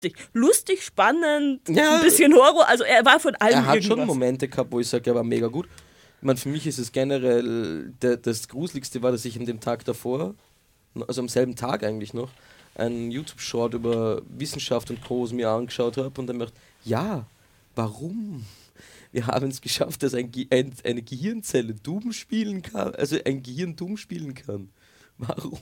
lustig, spannend, Ja. ein bisschen Horror. Also er war von allem Er hat irgendwas. schon Momente gehabt, wo ich sage, er war mega gut. Ich meine, für mich ist es generell, das Gruseligste war, dass ich an dem Tag davor, also am selben Tag eigentlich noch, einen YouTube-Short über Wissenschaft und Co. mir angeschaut habe und dann dachte, ja, warum? Wir haben es geschafft, dass eine Gehirnzelle Doom spielen kann, also ein Gehirn Doom spielen kann. Warum?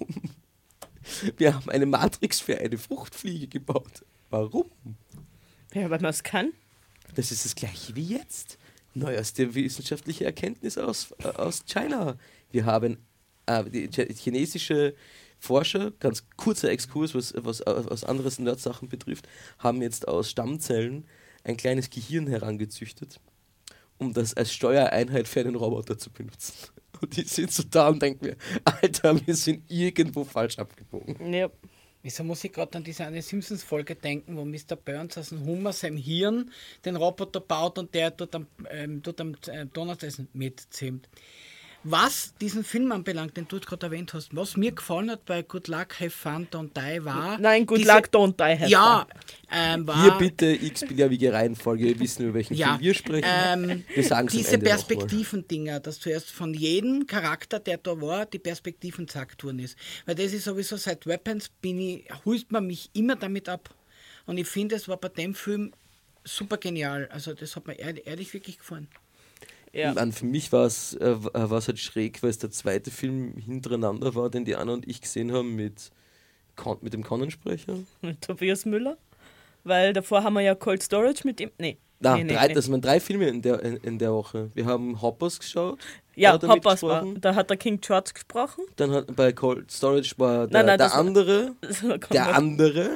Wir haben eine Matrix für eine Fruchtfliege gebaut. Warum? Ja, weil man es kann. Das ist das gleiche wie jetzt. Neueste wissenschaftliche Erkenntnis aus China. Wir haben die chinesische Forscher, ganz kurzer Exkurs, was anderes Nerd-Sachen betrifft, haben jetzt aus Stammzellen ein kleines Gehirn herangezüchtet, um das als Steuereinheit für einen Roboter zu benutzen. Und die sind so da und denken mir, Alter, wir sind irgendwo falsch abgebogen. Ja. Wieso muss ich gerade an diese eine Simpsons-Folge denken, wo Mr. Burns aus dem Hummer seinem Hirn den Roboter baut und der tut am Donnerstessen mitzähmt. Was diesen Film anbelangt, den du gerade erwähnt hast, was mir gefallen hat bei Good Luck, Have Fun, Don't Die war... Nein, Good Luck, Don't Die, Have Ja, Fun. war... Hier bitte x-beliebige Reihenfolge, wir wissen, über welchen Film wir sprechen. Wir sagen es am diese Ende noch mal. Perspektiven-Dinger, dass zuerst von jedem Charakter, der da war, die Perspektiven gesagt worden ist. Weil das ist sowieso, seit Weapons hulst man mich immer damit ab. Und ich finde, es war bei dem Film super genial. Also das hat mir ehrlich wirklich gefallen. Ja. Für mich war es halt schräg, weil es der zweite Film hintereinander war, den die Anna und ich gesehen haben mit dem Conan-Sprecher. Mit Tobias Müller. Weil davor haben wir ja Cold Storage mit ihm. Das waren 3 Filme in der Woche. Wir haben Hoppers geschaut. Ja, da hat er Hoppers war. mitgesprochen. Da hat der King George gesprochen. Dann hat bei Cold Storage war Nein, der das war- andere. So, komm, Der andere.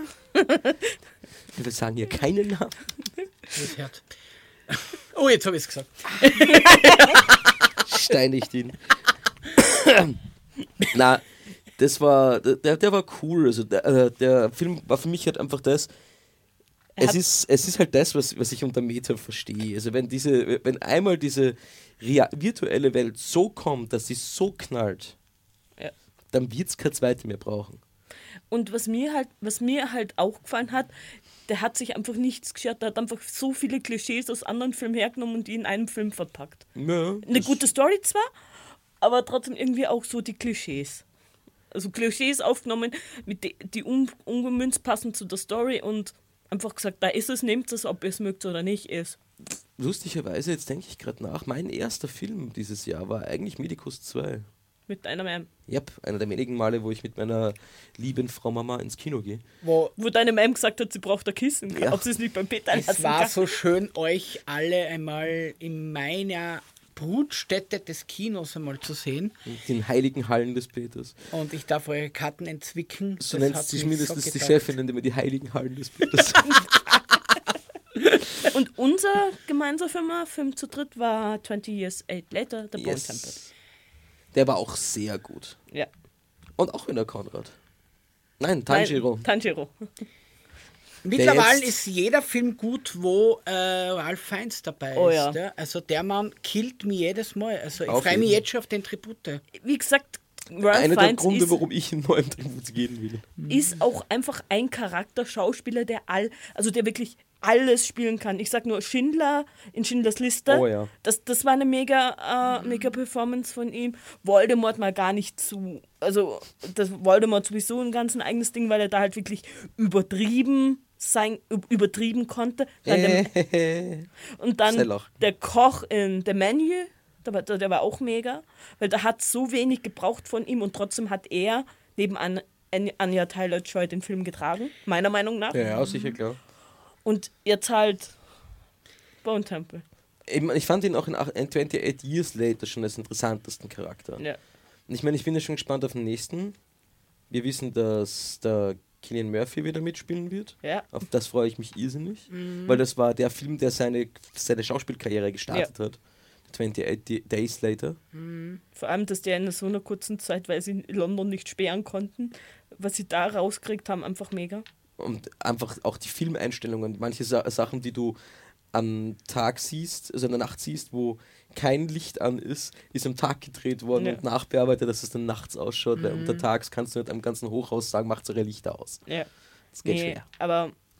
Wir sagen hier keinen Namen. Das hört. Oh, jetzt habe ich es gesagt. Steinigt ihn. Na, das war, der war cool. Also der Film war für mich halt einfach das. Es ist halt das, was ich unter Meta verstehe. Also wenn einmal diese virtuelle Welt so kommt, dass sie so knallt, Ja. dann wird es keine zweite mehr brauchen. Und was mir halt auch gefallen hat, der hat sich einfach nichts geschert, der hat einfach so viele Klischees aus anderen Filmen hergenommen und die in einem Film verpackt. Ja, Eine gute Story zwar, aber trotzdem irgendwie auch so die Klischees. Also Klischees aufgenommen, die ungemünzt passen zu der Story und einfach gesagt, da ist es, nehmt es, ob ihr es mögt oder nicht ist. Lustigerweise, jetzt denke ich gerade nach, mein erster Film dieses Jahr war eigentlich Medicus 2. Mit einer Yep, einer der wenigen Male, wo ich mit meiner lieben Frau Mama ins Kino gehe. wo deine Mom gesagt hat, sie braucht ein Kissen, Ja. ob sie es nicht beim Peter Es war so schön, euch alle einmal in meiner Brutstätte des Kinos einmal zu sehen. Den heiligen Hallen des Peters. Und ich darf eure Karten entzwicken. So Das nennt hat sie mich mindestens so die getaugt. Chefin, nennt immer die heiligen Hallen des Peters. Und unser gemeinsamer Film zu dritt war 20 Years Later, The Bone Temple. Der war auch sehr gut. Ja. Und auch wieder Konrad. Nein, Tanjiro. Nein, Tanjiro. Mittlerweile jetzt- ist jeder Film gut, wo Ralph Fiennes dabei Oh ist. ja. Ja? Also der Mann killt mich jedes Mal. Also ich Auf freue mich jeden. jetzt schon auf den Tribute. Wie gesagt, Ralph Einer der Fiennes Gründe, warum ich in neuen Tribut gehen will. ist auch einfach ein Charakter-Schauspieler, der der wirklich alles spielen kann. Ich sag nur Schindler in Schindlers Liste. Oh ja. Das war eine mega Performance von ihm. Voldemort mal gar nicht zu. Also das Voldemort sowieso ein ganz eigenes Ding, weil er da halt wirklich übertrieben konnte. Und Sehr dann lach. der Koch in The Menu, der war auch mega, weil der hat so wenig gebraucht von ihm und trotzdem hat er neben Anya Taylor-Joy den Film getragen, meiner Meinung nach. Ja, sicher, klar. Und jetzt halt Bone Temple. Ich fand ihn auch in 28 Years Later schon als interessantesten Charakter. Ja. Und ich meine, ich bin ja schon gespannt auf den nächsten. Wir wissen, dass der Cillian Murphy wieder mitspielen wird. Ja. Auf das freue ich mich irrsinnig. Weil das war der Film, der seine Schauspielkarriere gestartet hat. 28 Days Later. Vor allem, dass der in so einer kurzen Zeit, weil sie in London nicht sperren konnten, was sie da rausgekriegt haben, einfach mega. Und einfach auch die Filmeinstellungen, manche Sachen, die du am Tag siehst, also in der Nacht siehst, wo kein Licht an ist am Tag gedreht worden Ja. und nachbearbeitet, dass es dann nachts ausschaut, weil untertags kannst du nicht am ganzen Hochhaus sagen, macht eure Lichter aus. Ja. Das geht schwer. Aber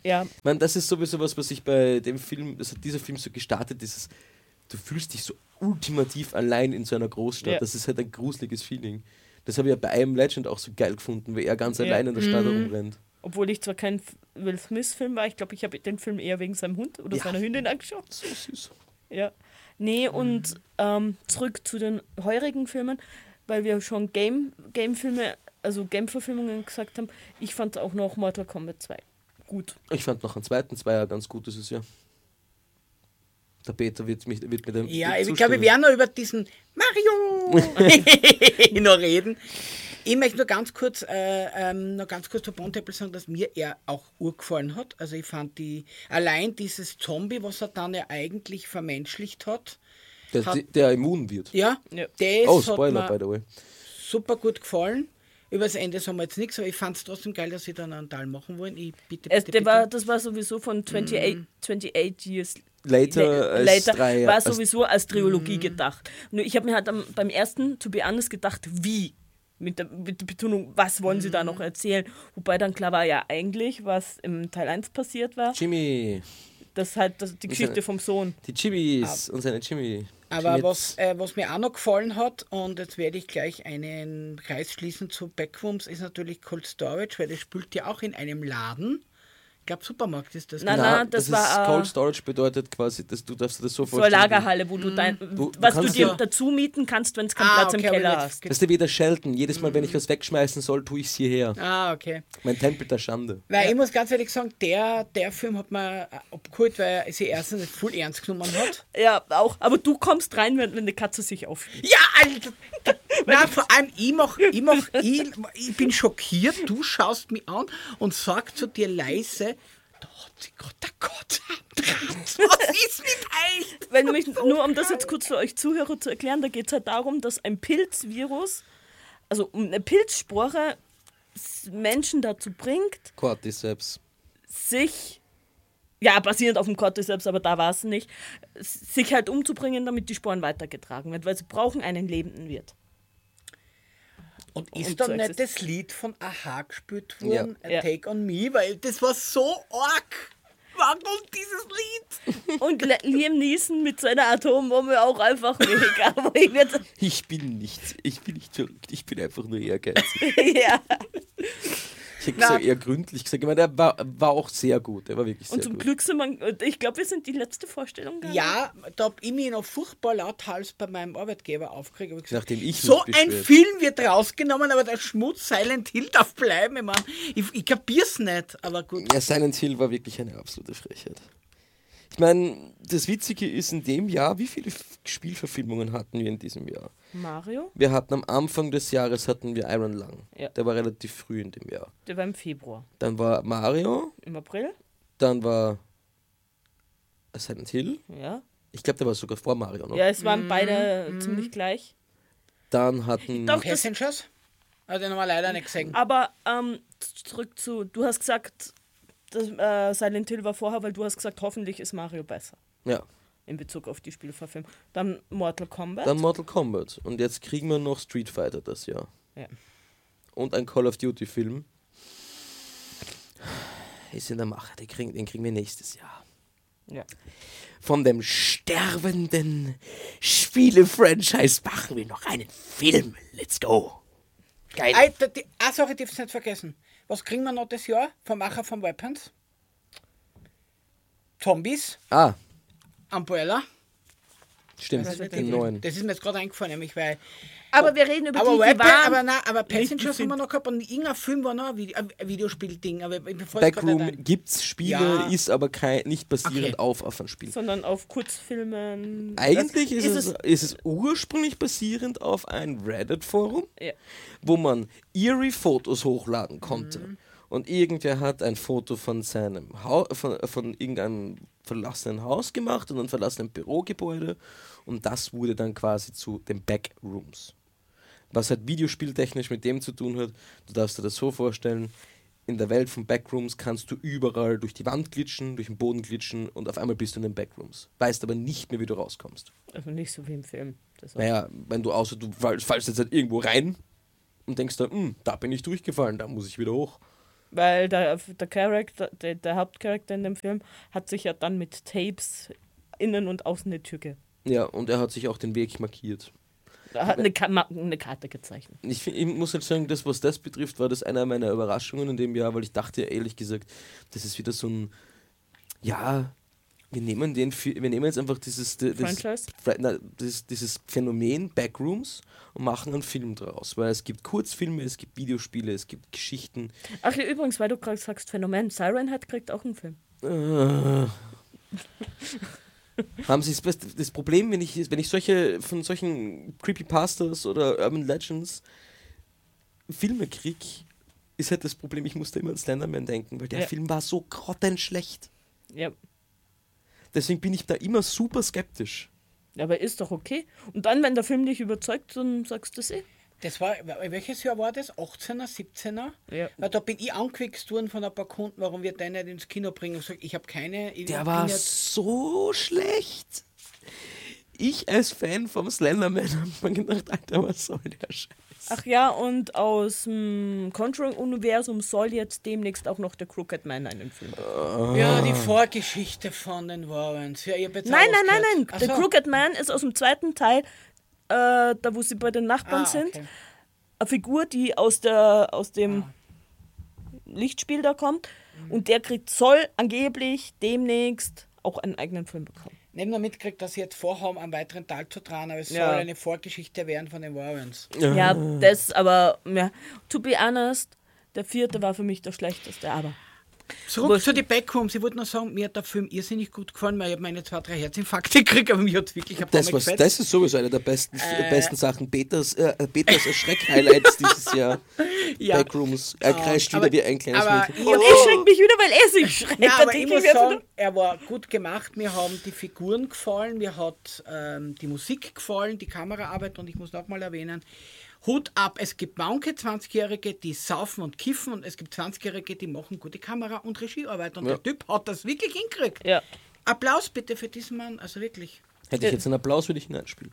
Ja, Ich meine, das ist sowieso was ich bei dem Film, das hat dieser Film so gestartet, du fühlst dich so ultimativ allein in so einer Großstadt. Ja. Das ist halt ein gruseliges Feeling. Das habe ich ja bei I Am Legend auch so geil gefunden, weil er ganz Ja. allein in der Stadt herumrennt. obwohl ich zwar kein Will Smith-Film war, ich glaube, ich habe den Film eher wegen seinem Hund oder Ja. seiner Hündin angeschaut. So süß. Ja. Nee, und zurück zu den heurigen Filmen, weil wir schon Game-Filme, also Game-Verfilmungen gesagt haben. Ich fand auch noch Mortal Kombat 2 gut. Ich fand noch einen zweiten Zweier ganz gut dieses Jahr. Der Peter wird mir dem Ja, ich zustimmen. glaube, wir werden noch über diesen Mario noch reden. Ich möchte nur ganz kurz zu Bontemple sagen, dass mir er auch urgefallen hat. Also ich fand allein dieses Zombie, was er dann ja eigentlich vermenschlicht hat, der immun wird. ja, Ja. das Oh, hat Spoiler, by mir the way. super gut gefallen. Über das Ende sagen wir jetzt nichts, aber ich fand es trotzdem geil, dass sie dann einen Teil machen wollen. Das war sowieso von 28 Years Later als 3 war sowieso als Trilogie gedacht. Nur ich habe mir halt beim ersten, to be honest, gedacht, wie? Mit der Betonung, was wollen sie da noch erzählen? Wobei dann klar war ja eigentlich, was im Teil 1 passiert war. Jimmy. Das ist halt die Geschichte vom Sohn. Die Jimmys und seine Jimmy. Aber Jimmys. was mir auch noch gefallen hat, und jetzt werde ich gleich einen Kreis schließen zu Backrooms, ist natürlich Cold Storage, weil das spielt ja auch in einem Laden. Ich glaube, Supermarkt ist das. Nein, das war Cold Storage bedeutet quasi, dass du darfst dir das so so eine vorstellen. Lagerhalle, wo du Du was du kannst dir ja- dazu mieten kannst, wenn es keinen Platz im okay, aber Keller jetzt- hast. Das ist ja wie der Sheldon. Jedes Mal, wenn ich was wegschmeißen soll, tue ich es hierher. Okay. Mein Tempel der Schande. Weil ich muss ganz ehrlich sagen, der Film hat mir abgeholt, weil er sich erstens nicht voll ernst genommen hat. Ja, auch. Aber du kommst rein, wenn eine Katze sich aufspielt. Ja, Alter! Nein, vor allem, ich bin schockiert, du schaust mich an und sagst zu dir leise, da hat sich gerade der Gott dran. Was ist mit euch? Weil nämlich, nur um das jetzt kurz für euch Zuhörer zu erklären, da geht es halt darum, dass ein Pilzvirus, also eine Pilzspore, Menschen dazu bringt, Cordyceps. sich, ja, basierend auf dem Cordyceps, aber da war es nicht, sich halt umzubringen, damit die Sporen weitergetragen werden, weil sie brauchen einen lebenden Wirt. Und ist Und da so nicht das Lied von Aha gespielt worden, Ja. A Take on Me? Weil das war so arg. Warum dieses Lied? Und Liam Neeson mit seiner Atombombe auch einfach mega. Wo ich mir Ich bin nicht verrückt, ich bin einfach nur ehrgeizig. ja. Ich hätte gesagt, eher gründlich gesagt. Ich meine, der war auch sehr gut. Der war wirklich sehr Und zum gut. Glück sind wir, ich glaube, wir sind die letzte Vorstellung gegangen. Ja, da hab ich mich noch furchtbar lauthals bei meinem Arbeitgeber aufgeregt. Hab ich gesagt, Nachdem ich so mich ein beschwert. Film wird rausgenommen, aber der Schmutz Silent Hill darf bleiben. Ich mein, ich kapier's nicht, aber gut. Ja, Silent Hill war wirklich eine absolute Frechheit. Ich meine, das Witzige ist in dem Jahr, wie viele Spielverfilmungen hatten wir in diesem Jahr? Mario, Wir hatten am Anfang des Jahres hatten wir Iron Lung. Ja. Der war relativ früh in dem Jahr. der war im Februar. Dann war Mario, Im April, dann war Silent Hill. ja. Ich glaube, der war sogar vor Mario noch. Ja, es waren beide ziemlich gleich. Dann hatten Doch, das, Passengers? Also den haben wir leider nicht gesehen. aber zurück zu, du hast gesagt, das, Silent Hill war vorher, weil du hast gesagt, hoffentlich ist Mario besser. ja, In Bezug auf die Spielverfilmung. Dann Mortal Kombat. dann Mortal Kombat. Und jetzt kriegen wir noch Street Fighter das Jahr. Ja. Und ein Call of Duty Film. Ist in der Mache, den kriegen wir nächstes Jahr. Ja. Von dem sterbenden Spiele-Franchise machen wir noch einen Film. Let's go. Geil. Alter, eine Sache darfst du nicht vergessen. Was kriegen wir noch das Jahr vom Macher von Weapons? Zombies, Ah, Umbrella. stimmt, Also den neuen. Das ist mir jetzt gerade eingefallen, nämlich weil. Aber wir reden über Aber, die waren. aber Passengers nicht haben wir noch gehabt und irgendein Film war noch ein Videospiel-Ding. Aber bevor Backroom gibt's Spiele, Ja. ist aber nicht basierend Okay. auf einem Spiel. Sondern auf Kurzfilmen. Eigentlich Das- ist es ursprünglich basierend auf ein Reddit-Forum, Ja. wo man eerie Fotos hochladen konnte. Und irgendwer hat ein Foto von seinem von irgendeinem verlassenen Haus gemacht und einem verlassenen Bürogebäude. Und das wurde dann quasi zu den Backrooms. Was halt videospieltechnisch mit dem zu tun hat, du darfst dir das so vorstellen, in der Welt von Backrooms kannst du überall durch die Wand glitschen, durch den Boden glitschen und auf einmal bist du in den Backrooms. Weißt aber nicht mehr, wie du rauskommst. Also nicht so wie im Film. Das Naja, wenn du außer du fallst jetzt halt irgendwo rein und denkst dann, da bin ich durchgefallen, da muss ich wieder hoch. Weil der Charakter, der Hauptcharakter in dem Film hat sich ja dann mit Tapes innen und außen eine Tür Ja, und er hat sich auch den Weg markiert. Er hat eine Karte gezeichnet. Ich muss halt sagen, das, was das betrifft, war das einer meiner Überraschungen in dem Jahr, weil ich dachte ehrlich gesagt, das ist wieder so ein, ja, wir nehmen jetzt einfach dieses Phänomen Backrooms und machen einen Film draus, weil es gibt Kurzfilme, es gibt Videospiele, es gibt Geschichten. Ach ja, übrigens, weil du gerade sagst Phänomen, Siren Head kriegt auch einen Film. Haben Sie das Problem, wenn ich von solchen Creepypastas oder Urban Legends Filme krieg, ist halt das Problem, ich musste immer an Slenderman denken, weil der Film war so grottenschlecht. Ja. Deswegen bin ich da immer super skeptisch. Ja, aber ist doch okay. Und dann, wenn der Film dich überzeugt, dann sagst du es eh. Das war, welches Jahr war das? 18er, 17er? Ja. Weil da bin ich angewichst worden von ein paar Kunden, warum wir den nicht ins Kino bringen. Ich sag, ich habe keine... Der war so schlecht. Ich als Fan vom Slenderman habe mir gedacht, Alter, was soll der Scheiß? Ach ja, und aus dem Conjuring-Universum soll jetzt demnächst auch noch der Crooked Man einen Film machen. Ja, die Vorgeschichte von den Warrens. Ja, nein. Der Crooked Man ist aus dem zweiten Teil, da wo sie bei den Nachbarn sind. Okay. Eine Figur, die aus dem Lichtspiel da kommt. Und der soll angeblich demnächst auch einen eigenen Film bekommen. Neben der mitgekriegt, dass sie jetzt vorhaben, einen weiteren Teil zu drehen, aber es soll eine Vorgeschichte werden von den Warrens. Ja, to be honest, der 4. war für mich der schlechteste, aber... Zurück zu den Backrooms. Ich wollte noch sagen, mir hat der Film irrsinnig gut gefallen, weil ich habe meine 2-3 Herzinfarkte gekriegt, aber mir hat es wirklich ein paar Mal gefällt. Das ist sowieso eine der besten Sachen. Peters Schreck-Highlights dieses Jahr. Ja. Backrooms. Er kreischt wieder wie ein kleines Mädchen. Und ich schreck mich wieder, weil er sich schreckt. Ja, aber ich muss sagen, er war gut gemacht. Mir haben die Figuren gefallen, mir hat die Musik gefallen, die Kameraarbeit, und ich muss noch mal erwähnen, Hut ab, es gibt manche 20-Jährige, die saufen und kiffen, und es gibt 20-Jährige, die machen gute Kamera- und Regiearbeit, und der Typ hat das wirklich hingekriegt. Ja. Applaus bitte für diesen Mann, also wirklich. Hätte ich jetzt einen Applaus, würde ich hineinspielen.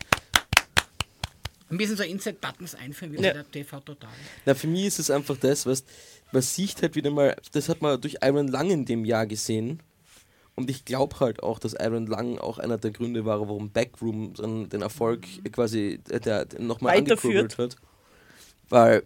Ein bisschen so Inside-Buttons einführen, wie der TV Total. Na, für mich ist es einfach das, was man sieht halt wieder mal, das hat man durch Iron Lung in dem Jahr gesehen. Und ich glaube halt auch, dass Iron Lung auch einer der Gründe war, warum Backroom den Erfolg quasi nochmal angekurbelt hat. Weil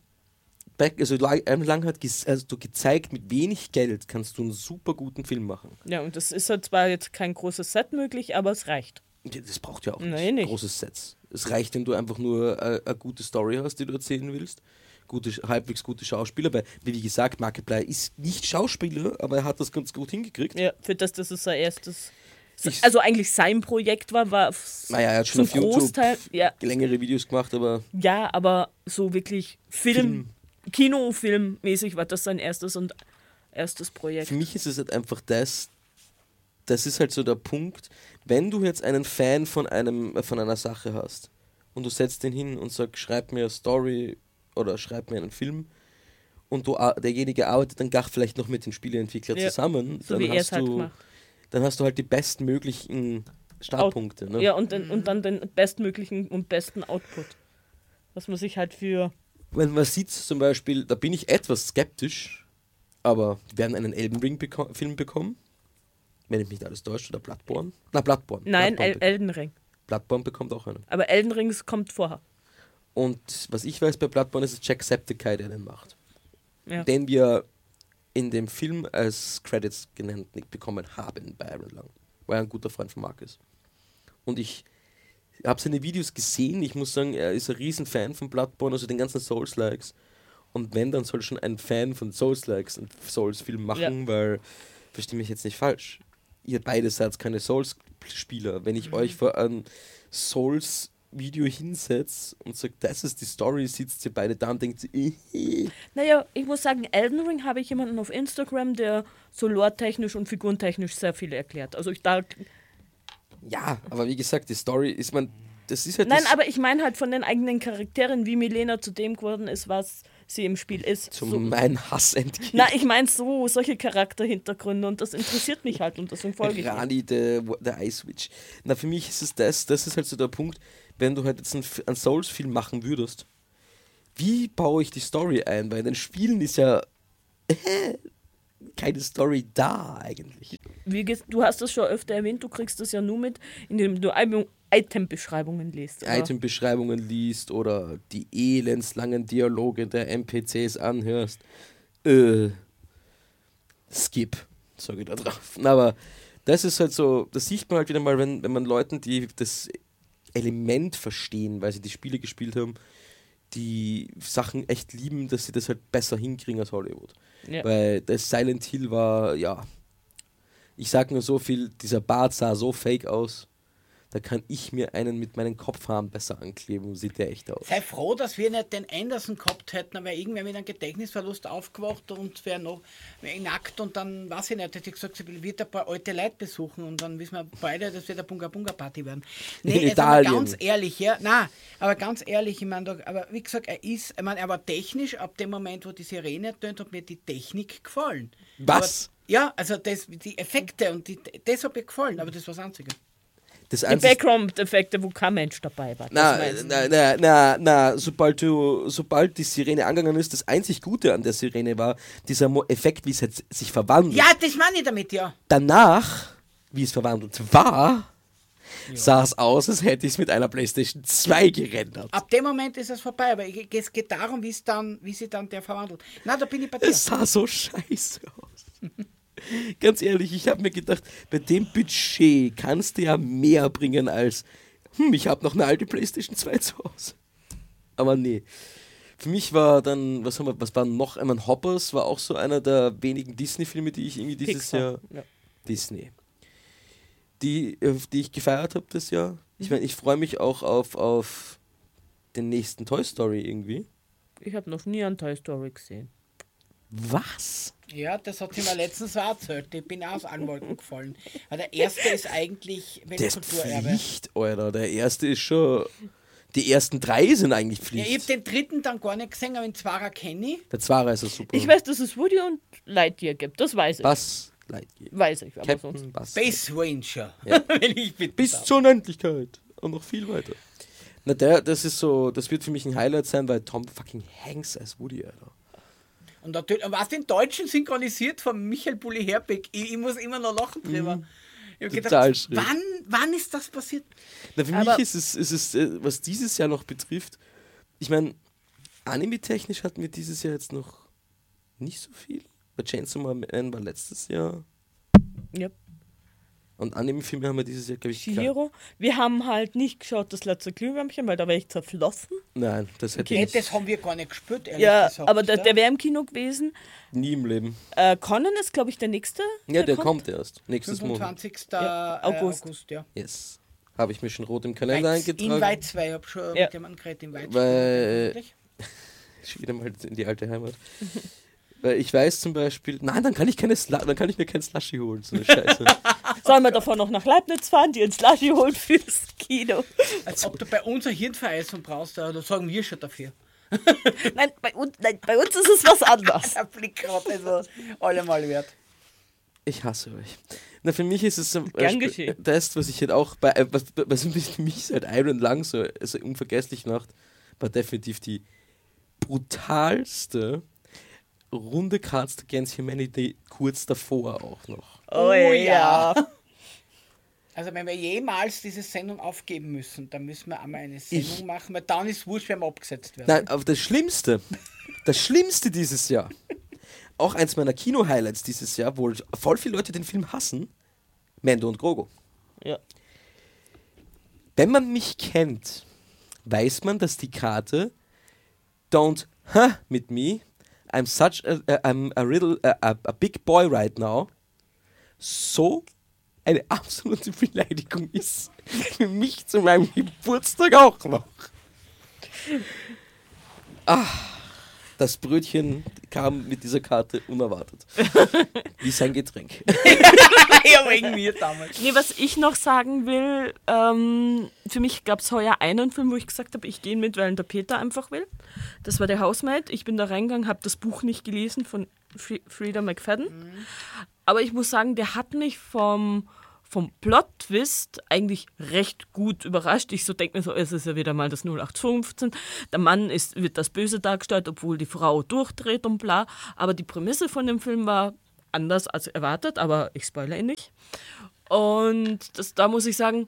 Iron Lung hat gezeigt, mit wenig Geld kannst du einen super guten Film machen. Ja, und das ist halt zwar jetzt kein großes Set möglich, aber es reicht. Das braucht ja auch nicht großes Sets. Es reicht, wenn du einfach nur eine gute Story hast, die du erzählen willst. Halbwegs gute Schauspieler, weil, wie gesagt, Markiplier ist nicht Schauspieler, aber er hat das ganz gut hingekriegt. Ja, für das ist sein erstes, also eigentlich sein Projekt war er hat schon auf Großteil, YouTube längere Videos gemacht, aber... Ja, aber so wirklich Kinofilmmäßig war das sein erstes Projekt. Für mich ist es halt einfach das ist halt so der Punkt, wenn du jetzt einen Fan von einer Sache hast und du setzt den hin und sagst, schreib mir eine Story oder schreib mir einen Film, und derjenige arbeitet dann gar vielleicht noch mit den Spieleentwicklern zusammen, so dann hast du halt die bestmöglichen Startpunkte. Ne? Ja, und dann den bestmöglichen und besten Output. Was man sich halt für... Wenn man sieht zum Beispiel, da bin ich etwas skeptisch, aber wir werden einen Elden Ring Film bekommen, wenn ich mich nicht alles täuscht, oder Bloodborne? Bloodborne. Nein, Elden Ring. Bloodborne bekommt auch einen. Aber Elden Ring kommt vorher. Und was ich weiß bei Bloodborne, ist es Jacksepticeye, der den macht. Ja. Den wir in dem Film als Credits genannt bekommen haben bei Iron Lung, weil er ein guter Freund von Mark ist. Und ich habe seine Videos gesehen, ich muss sagen, er ist ein Riesenfan von Bloodborne, also den ganzen Souls-Likes. Und wenn, dann soll schon ein Fan von Souls-Likes einen Souls-Film machen, weil, verstehe mich jetzt nicht falsch, ihr beide seid keine Souls-Spieler. Wenn ich euch vor ein Souls-Video hinsetze und sage, das ist die Story, sitzt ihr beide da und denkt, Naja, ich muss sagen, Elden Ring habe ich jemanden auf Instagram, der so lore-technisch und figurentechnisch sehr viel erklärt. Also ja, aber wie gesagt, die Story ist das ist halt... Nein, aber ich meine halt von den eigenen Charakteren, wie Milena zu dem geworden ist, was sie im Spiel ist. Mein Hass entgeht. Na, ich meine solche Charakterhintergründe, und das interessiert mich halt, und deswegen folge ich. Rani, der Ice Witch. Na, für mich ist es das ist halt so der Punkt, wenn du halt jetzt einen Souls-Film machen würdest, wie baue ich die Story ein? Weil in den Spielen ist ja keine Story da eigentlich. Du hast das schon öfter erwähnt, du kriegst das ja nur mit, indem du Item-Beschreibungen liest. Oder? Item-Beschreibungen liest oder die elendslangen Dialoge der NPCs anhörst. Skip, sage ich da drauf. Aber das ist halt so, das sieht man halt wieder mal, wenn man Leuten, die das Element verstehen, weil sie die Spiele gespielt haben, die Sachen echt lieben, dass sie das halt besser hinkriegen als Hollywood. Ja. Weil das Silent Hill war, ja, ich sag nur so viel, dieser Bart sah so fake aus, da kann ich mir einen mit meinen Kopfhaaren besser ankleben, sieht der echt aus. Sei froh, dass wir nicht den Anderson gehabt hätten, aber irgendwer mit einem Gedächtnisverlust aufgewacht und wäre noch nackt und dann, weiß ich nicht, hätte ich gesagt, sie wird ein paar alte Leute besuchen und dann wissen wir beide, das wird eine Bunga-Bunga-Party werden. Nee, In jetzt Italien. aber ganz ehrlich, ja, nein, aber ganz ehrlich, ich meine, aber wie gesagt, er war technisch, ab dem Moment, wo die Sirene tönt, hat mir die Technik gefallen. Was? Aber, ja, also die Effekte und das hat mir gefallen, aber das war das Einzige. Das Die einzige, Background-Effekte, wo kein Mensch dabei war. Das meinst du? sobald die Sirene angegangen ist, das einzig Gute an der Sirene war dieser Effekt, wie es jetzt sich verwandelt. Ja, das meine ich damit, ja. Danach, wie es verwandelt war, sah es aus, als hätte ich es mit einer PlayStation 2 gerendert. Ab dem Moment ist es vorbei, aber es geht darum, wie sie dann der verwandelt. Na, da bin ich bei dir. Es sah so scheiße aus. Ganz ehrlich, ich habe mir gedacht, bei dem Budget kannst du ja mehr bringen als, ich habe noch eine alte PlayStation 2 zu Hause. Aber nee. Für mich war dann, was war noch? Hoppers war auch so einer der wenigen Disney-Filme, die ich irgendwie dieses Jahr... Ja. Disney. Die ich gefeiert habe das Jahr. Ich meine, ich freue mich auch auf den nächsten Toy Story irgendwie. Ich habe noch nie einen Toy Story gesehen. Was? Ja, das hat sie mir letztens auch erzählt. Ich bin auch aus allen Wolken gefallen. Weil der erste ist eigentlich Der ist Weltkulturerbe. Pflicht, Alter. Der erste ist schon... Die ersten 3 sind eigentlich Ja, Pflicht. ich habe den dritten dann gar nicht gesehen, aber den Zwarer kenne ich. Der Zwarer ist ja super. Ich weiß, dass es Woody und Lightyear gibt, das weiß ich. Buzz Lightyear. Weiß ich, aber sonst. Captain Buzz. Space Ranger. Ja. Wenn ich bitte Bis darf. zur Unendlichkeit. Und noch viel weiter. Na, das ist so, das wird für mich ein Highlight sein, weil Tom fucking Hanks als Woody, Alter. Und natürlich, was den Deutschen synchronisiert von Michael Bulli Herbeck. Ich muss immer noch lachen drüber. Ich hab Total gedacht, schräg. wann ist das passiert? Na, für Aber- mich ist es, was dieses Jahr noch betrifft, ich meine, anime-technisch hatten wir dieses Jahr jetzt noch nicht so viel. Bei Chainsaw Man war letztes Jahr. Ja. Und Anime-Filme haben wir dieses Jahr, glaube ich, Chihiro. Wir haben halt nicht geschaut, das letzte Glühwürmchen, weil da wäre ich zerflossen. Nein, das hätte Okay. ich Das haben wir gar nicht gespürt, ehrlich Ja, gesagt. aber der wäre im Kino gewesen. nie im Leben. Conan ist, glaube ich, der nächste. Ja, der kommt erst. Nächstes Monat. 25. Ja, August. Ja. Yes. Habe ich mir schon rot im Kalender eingetragen. Invite 2, ich habe schon Ja. mit jemandem geredet, Invite Weil- 2. Schon wieder mal in die alte Heimat. Weil ich weiß zum Beispiel, nein, dann kann ich mir kein Slushy holen, so eine Scheiße. Sollen wir davon noch nach Leibniz fahren, die ins Slushy holen fürs Kino? Als ob du bei uns eine Hirnvereisung brauchst, da sorgen wir schon dafür. Nein, bei uns ist es was anderes. Der Blick gerade ist was allemal wert. Ich hasse euch. Na, für mich ist es zum Gern geschehen. das, was ich halt auch was für mich seit Iron Lang so unvergesslich macht, war definitiv die brutalste Runde Cards Against Humanity kurz davor auch noch. Oh ja. Also wenn wir jemals diese Sendung aufgeben müssen, dann müssen wir einmal eine Sendung machen, weil dann ist es wurscht, wenn wir abgesetzt werden. Nein, aber das Schlimmste dieses Jahr, auch eins meiner Kino-Highlights dieses Jahr, wo voll viele Leute den Film hassen, Mando und Grogu. Ja. Wenn man mich kennt, weiß man, dass die Karte Don't mit me, I'm a big boy right now, so eine absolute Beleidigung ist. Für mich zu meinem Geburtstag auch noch. Das Brötchen kam mit dieser Karte unerwartet. Wie sein Getränk. Ja, wegen mir damals. Nee, was ich noch sagen will, für mich gab es heuer einen Film, wo ich gesagt habe, ich gehe mit, weil der Peter einfach will. Das war der Housemaid. Ich bin da reingegangen, habe das Buch nicht gelesen von Frida McFadden. Aber ich muss sagen, der hat mich vom vom Plot-Twist eigentlich recht gut überrascht. Ich so denke mir so, es ist ja wieder mal das 0815. Der Mann wird das Böse dargestellt, obwohl die Frau durchdreht und bla. Aber die Prämisse von dem Film war anders als erwartet, aber ich spoilere ihn nicht. Und da muss ich sagen,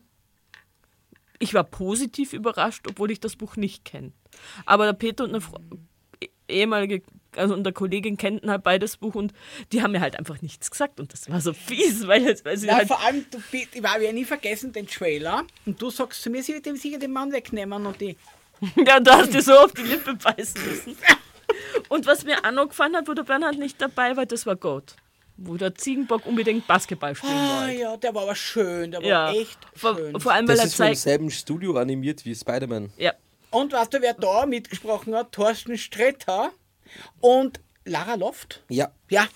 ich war positiv überrascht, obwohl ich das Buch nicht kenne. Aber der Peter und eine ehemalige, also und der Kollegin kannten halt beides Buch und die haben mir halt einfach nichts gesagt und das war so fies, weil sie halt... Vor allem, ich habe ja nie vergessen, den Trailer und du sagst zu mir, sie wird dem sicher den Mann wegnehmen und die... Ja, da hast du so auf die Lippe beißen müssen. Und was mir auch noch gefallen hat, wo der Bernhard nicht dabei war, das war Goat. Wo der Ziegenbock unbedingt Basketball spielen wollte. Ja, der war aber schön, der war echt schön. Vor allem, weil das er ist vom zeigt... selben Studio animiert wie Spider-Man. Ja. Und weißt du, wer da mitgesprochen hat? Thorsten Sträter und Lara Loft. Ja. Ja.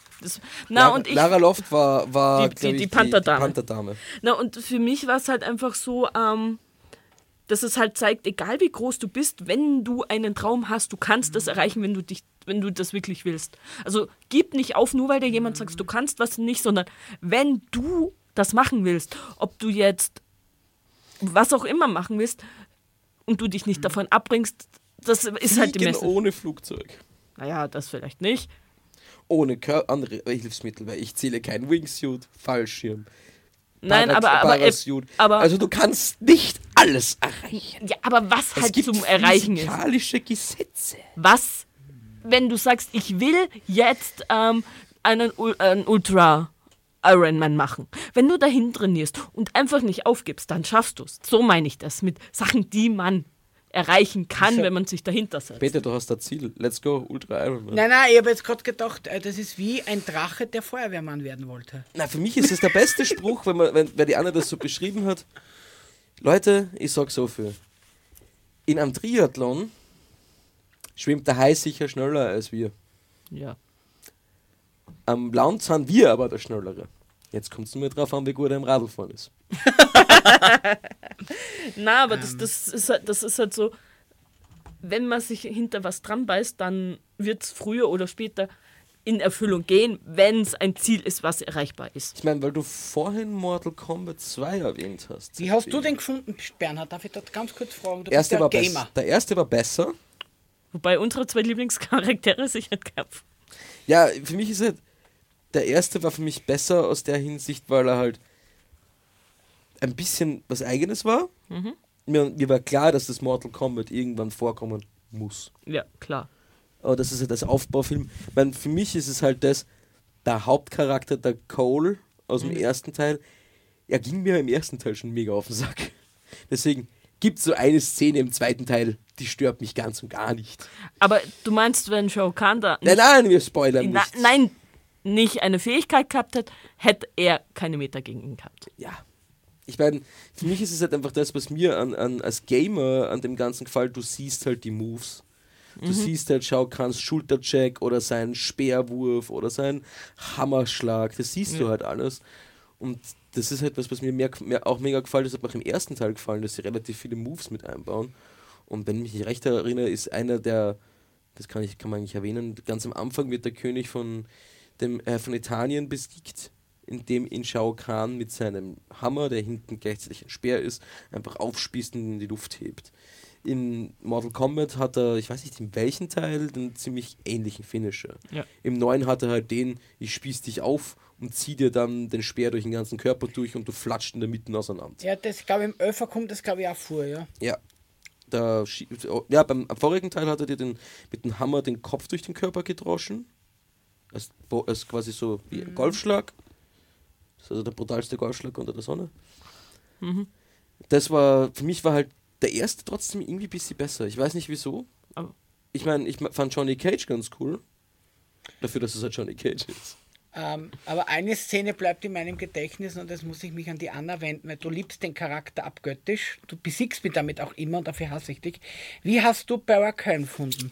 Lara Loft war die Pantherdame. Die Pantherdame. Na, und für mich war es halt einfach so, dass es halt zeigt, egal wie groß du bist, wenn du einen Traum hast, du kannst das erreichen, wenn du das wirklich willst. Also gib nicht auf, nur weil dir jemand sagt, du kannst was nicht, sondern wenn du das machen willst, ob du jetzt was auch immer machen willst und du dich nicht davon abbringst, das ist halt die Message. Ohne Flugzeug. Naja, das vielleicht nicht. Ohne andere Hilfsmittel, weil ich zähle kein Wingsuit, Fallschirm. Nein, Parachute. aber also du kannst nicht alles erreichen. Ja, aber was es halt gibt zum Erreichen ist. Physikalische Gesetze. Was, wenn du sagst, ich will jetzt einen Ultra Ironman machen. Wenn du dahin trainierst und einfach nicht aufgibst, dann schaffst du es. So meine ich das mit Sachen, die man erreichen kann, wenn man sich dahinter setzt. Peter, du hast das Ziel. Let's go, Ultra Ironman. Nein, ich habe jetzt gerade gedacht, das ist wie ein Drache, der Feuerwehrmann werden wollte. Na, für mich ist es der beste Spruch, wenn die Anna das so beschrieben hat. Leute, ich sag so viel. In einem Triathlon schwimmt der Hai sicher schneller als wir. Ja. Am Land sind wir aber der Schnellere. Jetzt kommt es nur drauf an, wie gut er im Radlfahren ist. Na, aber das ist halt so, wenn man sich hinter was dran beißt, dann wird es früher oder später in Erfüllung gehen, wenn es ein Ziel ist, was erreichbar ist. Ich meine, weil du vorhin Mortal Kombat 2 erwähnt hast. Wie hast du den gefunden, Bernhard? Darf ich dort ganz kurz fragen? Du bist ja Gamer. Der erste war besser. Wobei unsere zwei Lieblingscharaktere sich nicht gab. Ja, für mich ist halt, der erste war für mich besser aus der Hinsicht, weil er halt ein bisschen was Eigenes war. Mhm. Mir war klar, dass das Mortal Kombat irgendwann vorkommen muss. Ja, klar. Aber das ist halt das Aufbaufilm. Ich meine, für mich ist es halt der Hauptcharakter, der Cole aus dem ersten Teil, er ging mir im ersten Teil schon mega auf den Sack. Deswegen gibt es so eine Szene im zweiten Teil, die stört mich ganz und gar nicht. Aber du meinst, wenn Shao Kahn da... Nein, wir spoilern nicht. Nein, nicht eine Fähigkeit gehabt hätte er keine Meter gegen ihn gehabt. Ja. Ich meine, für mich ist es halt einfach das, was mir als Gamer an dem Ganzen gefällt, du siehst halt die Moves. Du siehst halt Shao Kahns Schultercheck oder seinen Speerwurf oder seinen Hammerschlag. Das siehst du halt alles. Und das ist halt was mir auch mega gefällt. Das hat mir auch im ersten Teil gefallen, dass sie relativ viele Moves mit einbauen. Und wenn ich mich recht erinnere, ist einer der, das kann man eigentlich erwähnen, ganz am Anfang wird der König von Italien besiegt, indem ihn Shao Kahn mit seinem Hammer, der hinten gleichzeitig ein Speer ist, einfach aufspießt und in die Luft hebt. In Mortal Kombat hat er, ich weiß nicht in welchem Teil, einen ziemlich ähnlichen Finisher. Ja. Im neuen hat er halt ich spieß dich auf und zieh dir dann den Speer durch den ganzen Körper durch und du flatscht in der Mitte auseinander. Ja, das glaube ich im Öfer kommt das glaube ich auch vor, ja. Ja. Beim vorigen Teil hat er dir mit dem Hammer den Kopf durch den Körper gedroschen. Als quasi so wie ein Golfschlag. Das ist also der brutalste Golfschlag unter der Sonne. Mhm. Für mich war halt der erste trotzdem irgendwie ein bisschen besser. Ich weiß nicht wieso. Aber ich meine, ich fand Johnny Cage ganz cool. Dafür, dass es halt Johnny Cage ist. Aber eine Szene bleibt in meinem Gedächtnis und das muss ich mich an die Anna wenden, weil du liebst den Charakter abgöttisch. Du besiegst mich damit auch immer und dafür hasse ich dich. Wie hast du Barra Kern gefunden?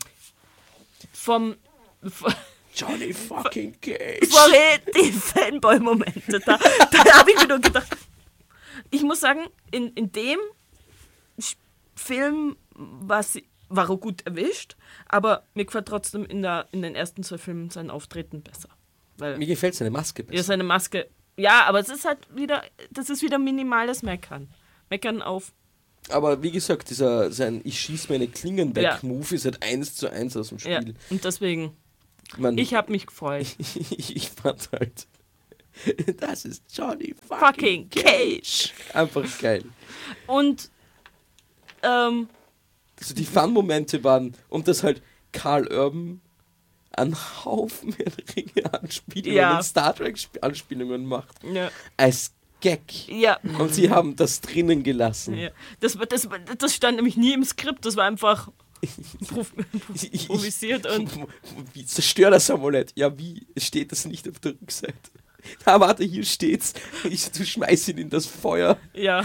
Johnny fucking Cage. Vorher die Fanboy-Momente. Da habe ich mir nur gedacht, ich muss sagen, in dem Film war er gut erwischt, aber mir gefällt trotzdem in den ersten 2 Filmen sein Auftreten besser. Weil mir gefällt seine Maske besser. Ja, seine Maske Ja, aber es ist halt wieder, das ist wieder minimales Meckern. Meckern auf. Aber wie gesagt, sein Ich schieß meine Klingen weg-Move ist halt 1:1 aus dem Ja, Spiel. und deswegen, Man, ich habe mich gefreut. ich fand halt, das ist Johnny Fucking Cage. Einfach geil. Und, Also die Fun-Momente waren, und dass halt Karl Urban einen Haufen Herr der Ringe Anspielungen und Star Trek Anspielungen macht. ja. Als Gag. Ja. Und sie haben das drinnen gelassen. Ja. Das stand nämlich nie im Skript, das war einfach improvisiert und. Wie zerstör das Amulett? Ja, wie? Steht das nicht auf der Rückseite? Ah, warte, hier steht's. Du schmeiß ihn in das Feuer. Ja.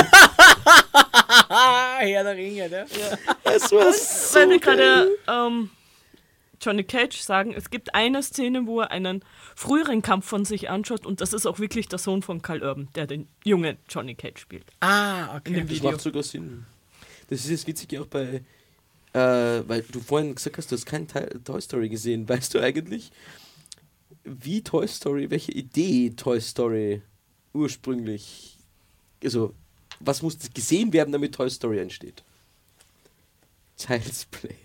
Herr der Ringe, ne? Das war so Weil wir geil. gerade Johnny Cage sagen, es gibt eine Szene, wo er einen früheren Kampf von sich anschaut und das ist auch wirklich der Sohn von Karl Urban, der den jungen Johnny Cage spielt. Ah, In okay. dem Das Video. macht sogar Sinn. Das ist jetzt witzig auch bei, weil du vorhin gesagt hast, du hast keinen Toy Story gesehen. Weißt du eigentlich, wie Toy Story, welche Idee Toy Story ursprünglich, also was muss gesehen werden, damit Toy Story entsteht? Child's Play.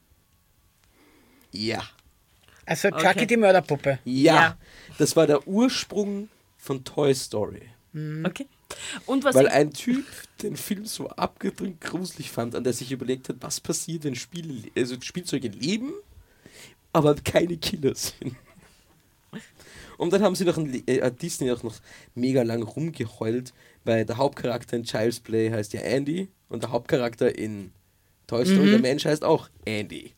Ja. Also Chucky Okay. die Mörderpuppe. Ja. Ja. Das war der Ursprung von Toy Story. Okay. Und was Weil ein Typ den Film so abgedrückt gruselig fand, an der sich überlegt hat, was passiert, wenn Spielzeuge leben, aber keine Killer sind. Und dann haben sie noch Disney auch noch mega lang rumgeheult, weil der Hauptcharakter in Child's Play heißt ja Andy und der Hauptcharakter in Toy Story, der Mensch, heißt auch Andy.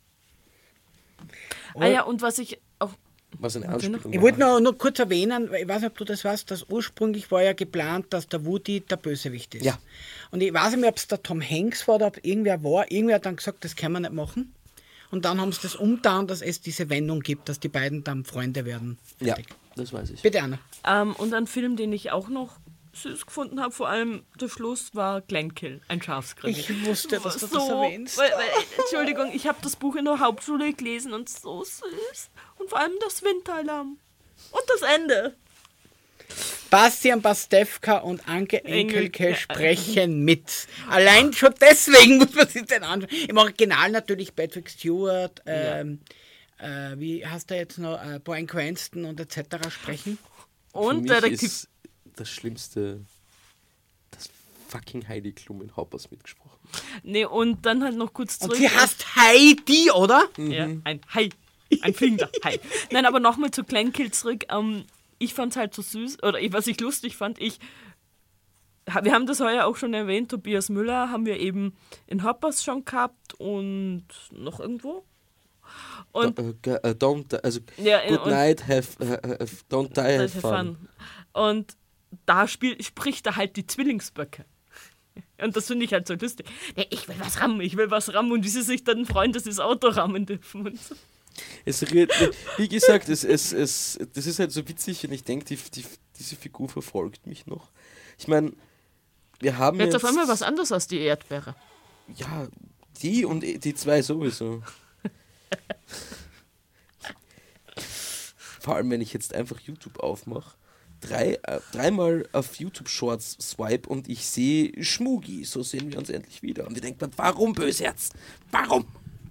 und was ich auch. Was eine Anspielung Ich wollte nur kurz erwähnen, weil ich weiß nicht, ob du das weißt, dass ursprünglich war ja geplant, dass der Woody der Bösewicht ist. Ja. Und ich weiß nicht mehr, ob es der Tom Hanks war oder ob irgendwer war. Irgendwer hat dann gesagt, das kann man nicht machen. Und dann haben sie das umgetan, dass es diese Wendung gibt, dass die beiden dann Freunde werden. Ja, Fertig. das weiß ich. Bitte, Anna. Und ein Film, den ich auch noch süß gefunden habe, vor allem der Schluss, war Glenkill, ein Schafskrimi. Ich wusste, dass du das So, erwähnst. Entschuldigung, ich habe das Buch in der Hauptschule gelesen und so süß. Und vor allem das Winteralarm. Und das Ende. Bastian Pastewka und Anke Engelke Engel- sprechen mit. Allein schon deswegen muss man sich den anschauen. Im Original natürlich Patrick Stewart, wie heißt der jetzt noch, Bryan Cranston und etc. sprechen. Für Und mich Detektiv. ist das Schlimmste, dass fucking Heidi Klum in Hoppers mitgesprochen. Nee, und dann halt noch kurz Und zurück. sie heißt Heidi, oder? Ja, ein Hai. Ein fliegender Hai. Nein, aber nochmal zu Glenkill zurück. Ich fand es halt so süß, oder was ich lustig fand, wir haben das heuer auch schon erwähnt, Tobias Müller haben wir eben in Hoppers schon gehabt und noch irgendwo. Und Good night, don't die, have fun. Und da spricht er halt die Zwillingsböcke. Und das finde ich halt so lustig. Nee, ich will was rammen und wie sie sich dann freuen, dass sie das Auto rammen dürfen und so. Wie gesagt, das ist halt so witzig und ich denke, diese Figur verfolgt mich noch. Ich meine, wir haben Jetzt auf einmal was anderes als die Erdbeere. Ja, die und die zwei sowieso. Vor allem, wenn ich jetzt einfach YouTube aufmache, dreimal auf YouTube Shorts swipe und ich sehe Schmugi, so sehen wir uns endlich wieder. Und wir denken, warum Bösherz? Warum?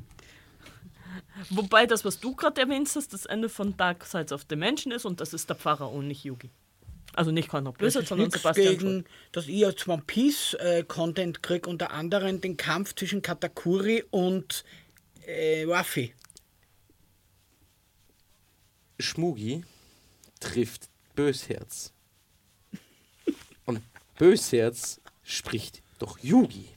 Wobei das, was du gerade erwähnt hast, das Ende von Dark Sides of the Mansion ist und das ist der Pfarrer und nicht Yugi. Also nicht Conor Blizzard, sondern Nichts Sebastian gegen, Schulz. dass ich jetzt One Piece Content kriege, unter anderem den Kampf zwischen Katakuri und Ruffy. Schmugi trifft Bösherz. Und Bösherz spricht doch Yugi.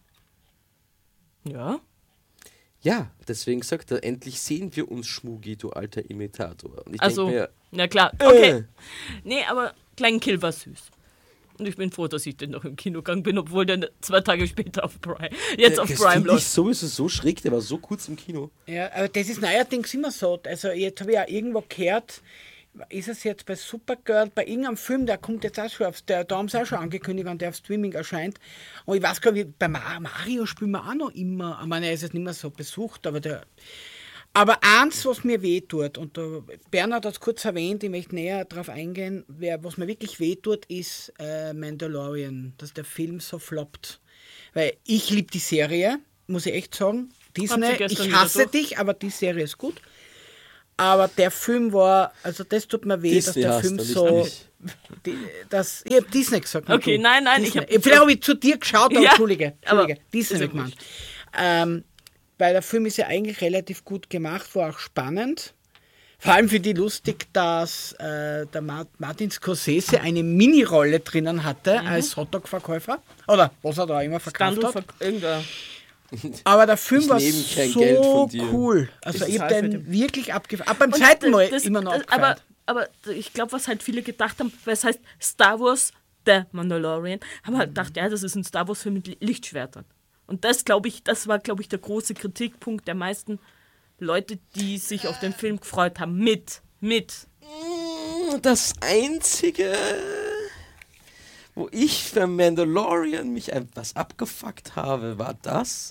Ja. Ja, deswegen sagt er, endlich sehen wir uns, Schmugi, du alter Imitator. Und ich Also, denke na klar, okay. Nee, aber Glenkill war süß. Und ich bin froh, dass ich den noch im Kino gegangen bin, obwohl der 2 Tage später auf Prime, auf das Prime finde ich läuft. sowieso so schräg, der war so kurz im Kino. Ja, aber das ist neuerdings immer so. Also jetzt habe ich ja irgendwo gehört, ist es jetzt bei Supergirl, bei irgendeinem Film, der kommt jetzt auch schon da haben sie auch schon angekündigt, wann der auf Streaming erscheint. Und ich weiß gar nicht, bei Mario spielen wir auch noch immer, ich meine, er ist jetzt nicht mehr so besucht, aber Aber eins, was mir wehtut, und Bernhard hat es kurz erwähnt, ich möchte näher darauf eingehen, was mir wirklich wehtut, ist Mandalorian, dass der Film so floppt. Weil ich liebe die Serie, muss ich echt sagen. Disney, ich hasse dich, aber die Serie ist gut. Aber der Film war, also das tut mir weh, Disney dass der Film so... ich habe Disney gesagt. Okay, nein, Disney. Vielleicht habe ich zu dir geschaut, aber Ja, Entschuldige. aber Disney ist ja gemeint. Weil der Film ist ja eigentlich relativ gut gemacht, war auch spannend. Vor allem für die lustig, dass der Martin Scorsese eine Mini-Rolle drinnen hatte als Hotdog-Verkäufer. Oder was er da immer verkauft hat. Aber der Film war so cool. Also ich habe den wirklich abgefahren. Aber beim zweiten Mal immer noch abgefeiert. Aber ich glaube, was halt viele gedacht haben, weil es heißt Star Wars, The Mandalorian, haben halt gedacht, ja, das ist ein Star Wars-Film mit Lichtschwertern. Und das, glaube ich, war der große Kritikpunkt der meisten Leute, die sich auf den Film gefreut haben. Mit. Das Einzige, wo ich für Mandalorian mich etwas abgefuckt habe, war das,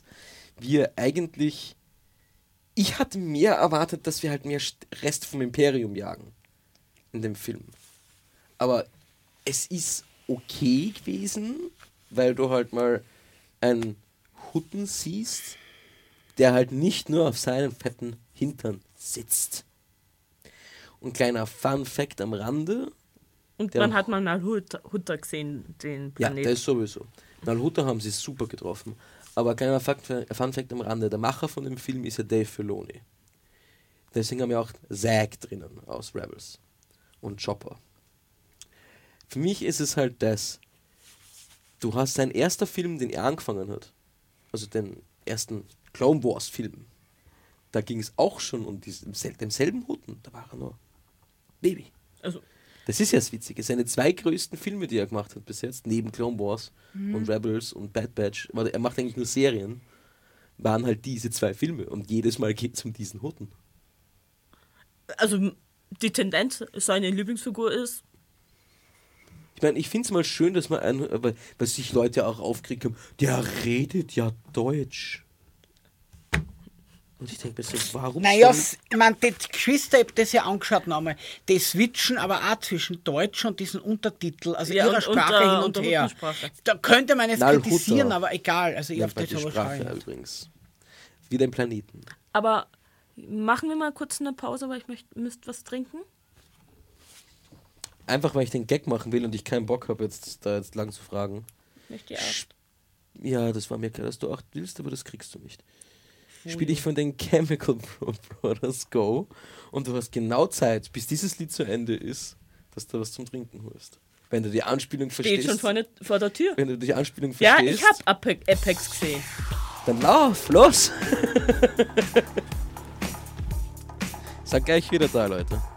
ich hatte mehr erwartet, dass wir halt mehr Rest vom Imperium jagen in dem Film. Aber es ist okay gewesen, weil du halt mal einen Hutten siehst, der halt nicht nur auf seinem fetten Hintern sitzt. Und kleiner Fun-Fact am Rande. Und man hat mal Nal-Hutta gesehen, den Planeten. Ja, das sowieso. Nal-Hutta haben sie super getroffen. Aber kleiner Fun-Fact am Rande. Der Macher von dem Film ist ja Dave Filoni. Deswegen haben wir auch Zack drinnen aus Rebels. Und Chopper. Für mich ist es halt das. Du hast sein erster Film, den er angefangen hat. Also den ersten Clone Wars Film. Da ging es auch schon um demselben Hutten. Da war er nur Baby. Also. Das ist ja das Witzige. Seine 2 größten Filme, die er gemacht hat bis jetzt, neben Clone Wars und Rebels und Bad Batch, er macht eigentlich nur Serien, waren halt diese 2 Filme. Und jedes Mal geht es um diesen Hutten. Also die Tendenz, seine Lieblingsfigur ist... Ich meine, ich finde es mal schön, dass man weil sich Leute auch aufgeregt haben, der redet ja Deutsch. Und ich denke mir so, warum? Naja, ich meine, die Geschwister, ich habe das ja angeschaut nochmal, die switchen aber auch zwischen Deutsch und diesen Untertitel, also ihrer Sprache hin und her. Da könnte man jetzt kritisieren, aber egal. Also ich auf das aber Sprache übrigens. Wie den Planeten. Aber machen wir mal kurz eine Pause, weil ich müsste was trinken. Einfach, weil ich den Gag machen will und ich keinen Bock habe, jetzt lang zu fragen. Möchte ich auch. Ja, das war mir klar, dass du auch willst, aber das kriegst du nicht. Spiele ich von den Chemical Brothers Go und du hast genau Zeit, bis dieses Lied zu Ende ist, dass du was zum Trinken holst. Wenn du die Anspielung verstehst. Steht schon vor der Tür. Wenn du die Anspielung verstehst. Ja, ich habe Apex gesehen. Dann lauf, los! Sag gleich wieder da, Leute.